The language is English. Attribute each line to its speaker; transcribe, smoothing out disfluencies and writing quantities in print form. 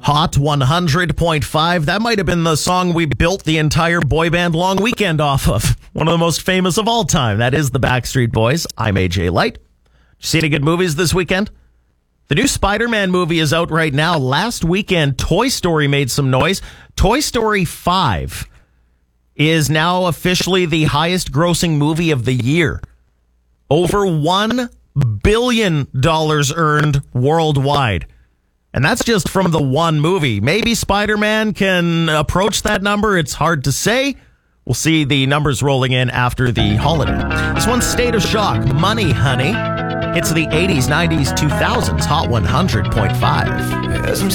Speaker 1: Hot 100.5. That might have been the song we built the entire boy band long weekend off of. One of the most famous of all time. That is the Backstreet Boys. I'm AJ Light. See any good movies this weekend? The new Spider-Man movie is out right now. Last weekend, Toy Story made some noise. Toy Story 5 is now officially the highest grossing movie of the year. Over $1 billion earned worldwide. And that's just from the one movie. Maybe Spider-Man can approach that number. It's hard to say. We'll see the numbers rolling in after the holiday. This one's State of Shock, Money Honey. It's the 80s, 90s, 2000s, Hot 100.5.